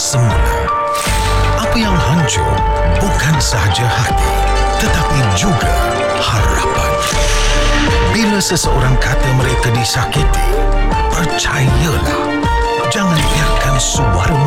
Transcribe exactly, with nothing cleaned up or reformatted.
semula. Apa yang hancur bukan sahaja hati, tetapi juga harapan. Bila seseorang kata mereka disakiti, percayalah, jangan biarkan suara